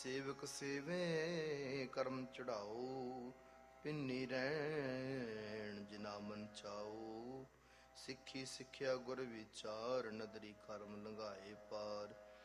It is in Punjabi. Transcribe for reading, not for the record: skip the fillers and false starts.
ਸੇਵਕ ਸੇਵੇ ਕਰਮ ਚੜਾਓ, ਪਿੰਨੀ ਰਹਿਣ ਜਿਨਾ ਮਨ ਚਾਓ। ਸਿੱਖੀ ਸਿੱਖਿਆ ਗੁਰ ਵਿਚਾਰ, ਨਦਰੀ ਕਰਮ ਲੰਘਾਏ ਪਾਰ।